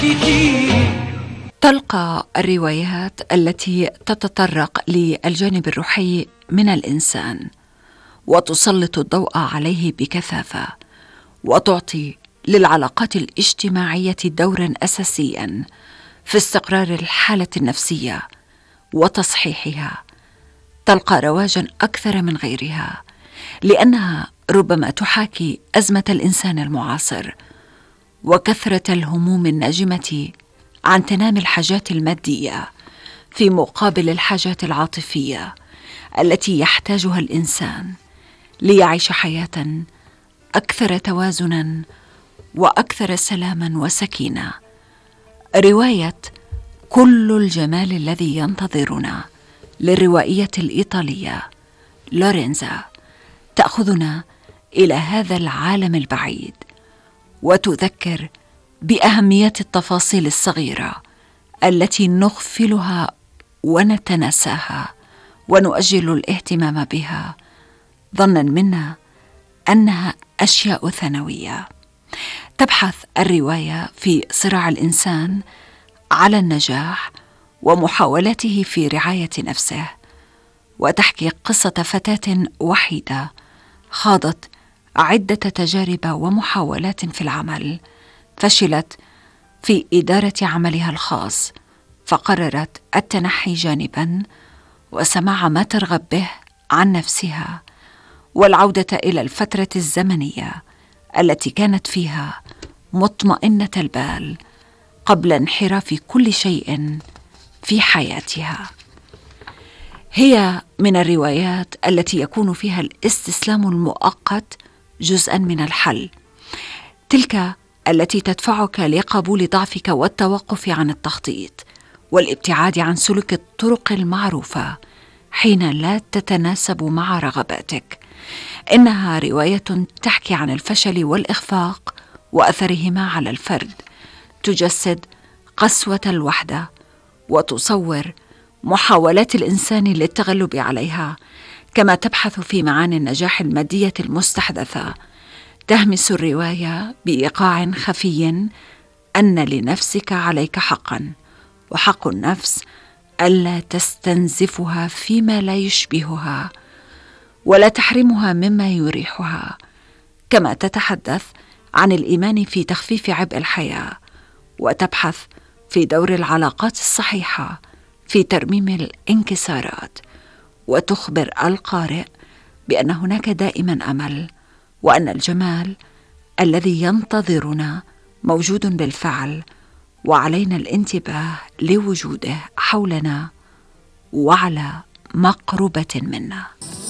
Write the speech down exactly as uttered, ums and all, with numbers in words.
تلقى الروايات التي تتطرق للجانب الروحي من الإنسان وتسلط الضوء عليه بكثافة، وتعطي للعلاقات الاجتماعية دورا أساسيا في استقرار الحالة النفسية وتصحيحها، تلقى رواجا أكثر من غيرها، لأنها ربما تحاكي أزمة الإنسان المعاصر وكثرة الهموم الناجمة عن تنامي الحاجات المادية في مقابل الحاجات العاطفية التي يحتاجها الإنسان ليعيش حياة أكثر توازنا وأكثر سلاما وسكينة. رواية كل الجمال الذي ينتظرنا للروائية الإيطالية لورينزا تأخذنا إلى هذا العالم البعيد، وتذكر بأهمية التفاصيل الصغيرة التي نغفلها ونتناساها ونؤجل الاهتمام بها ظنا منا أنها أشياء ثانوية. تبحث الرواية في صراع الإنسان على النجاح ومحاولته في رعاية نفسه، وتحكي قصة فتاة وحيدة خاضت عدة تجارب ومحاولات في العمل، فشلت في إدارة عملها الخاص، فقررت التنحي جانبا وسماع ما ترغب به عن نفسها، والعودة إلى الفترة الزمنية التي كانت فيها مطمئنة البال قبل انحراف كل شيء في حياتها. هي من الروايات التي يكون فيها الاستسلام المؤقت جزءا من الحل، تلك التي تدفعك لقبول ضعفك والتوقف عن التخطيط والابتعاد عن سلوك الطرق المعروفة حين لا تتناسب مع رغباتك. إنها رواية تحكي عن الفشل والإخفاق وأثرهما على الفرد، تجسد قسوة الوحدة وتصور محاولات الإنسان للتغلب عليها، كما تبحث في معاني النجاح المادية المستحدثة. تهمس الرواية بإيقاع خفي أن لنفسك عليك حقا، وحق النفس ألا تستنزفها فيما لا يشبهها ولا تحرمها مما يريحها، كما تتحدث عن الإيمان في تخفيف عبء الحياة، وتبحث في دور العلاقات الصحيحة في ترميم الانكسارات، وتخبر القارئ بأن هناك دائما أمل، وأن الجمال الذي ينتظرنا موجود بالفعل، وعلينا الانتباه لوجوده حولنا وعلى مقربة منا.